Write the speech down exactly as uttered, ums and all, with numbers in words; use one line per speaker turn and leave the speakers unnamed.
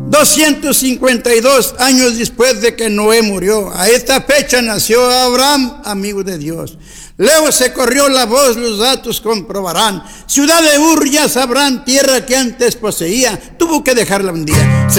doscientos cincuenta y dos años después de que Noé murió. A esta fecha nació Abraham, amigo de Dios. Luego se corrió la voz, los datos comprobarán. Ciudad de Ur ya sabrán, tierra que antes poseía, tuvo que dejarla un día.